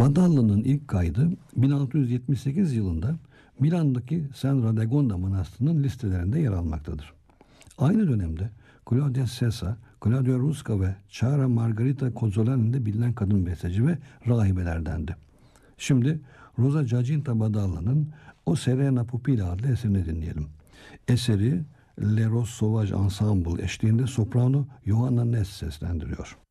Badallı'nın ilk kaydı 1678 yılında Milan'daki San Radegonda Manastırı'nın listelerinde yer almaktadır. Aynı dönemde Claudia Sessa, Claudia Rusca ve Chiara Margherita Cozzolani'nin de bilinen kadın besteci ve rahibelerdendi. Şimdi Rosa Giacinta Badallı'nın O Serena Pupilla adlı eserini dinleyelim. Eseri Le Rose Sauvage Ensemble eşliğinde soprano Johanna Ness seslendiriyor.